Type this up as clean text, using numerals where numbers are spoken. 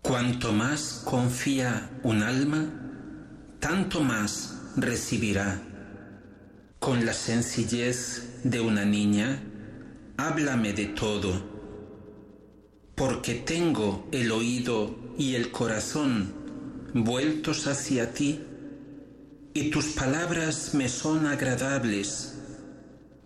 Cuanto más confía un alma, tanto más recibirá. Con la sencillez de una niña, háblame de todo, porque tengo el oído y el corazón vueltos hacia ti, y tus palabras me son agradables.